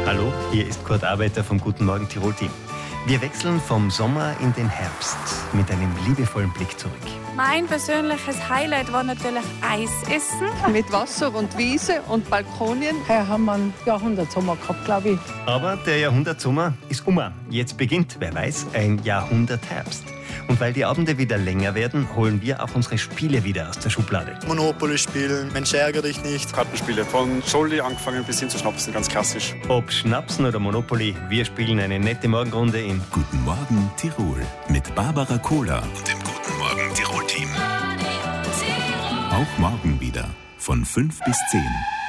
Hallo, hier ist Kurt Arbeiter vom Guten Morgen Tirol-Team. Wir wechseln vom Sommer in den Herbst mit einem liebevollen Blick zurück. Mein persönliches Highlight war natürlich Eis essen. Mit Wasser und Wiese und Balkonien. Heuer haben wir einen Jahrhundertsommer gehabt, glaube ich. Aber der Jahrhundertsommer ist Jetzt beginnt, wer weiß, ein Jahrhundertherbst. Und weil die Abende wieder länger werden, holen wir auch unsere Spiele wieder aus der Schublade. Monopoly spielen, Mensch ärgere dich nicht. Kartenspiele, von Scholli angefangen bis hin zu Schnapsen, ganz klassisch. Ob Schnapsen oder Monopoly, wir spielen eine nette Morgenrunde in Guten Morgen Tirol mit Barbara Kohler und dem Guten Morgen Tirol-Team. Auch morgen wieder von 5 bis 10.